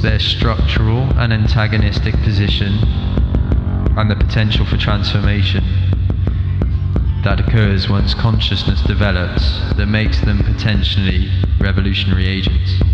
their structural and antagonistic position and the potential for transformation that occurs once consciousness develops that makes them potentially revolutionary agents.